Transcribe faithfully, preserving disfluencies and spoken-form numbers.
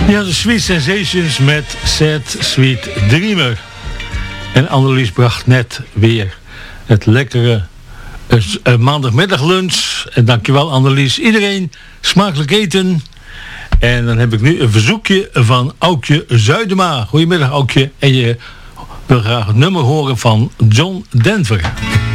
Ja, de Sweet Sensations met Sad Sweet Dreamer. En Annelies bracht net weer het lekkere uh, maandagmiddaglunch. En dankjewel Annelies. Iedereen smakelijk eten. En dan heb ik nu een verzoekje van Aukje Zuidema. Goedemiddag Aukje. En je wil graag het nummer horen van John Denver.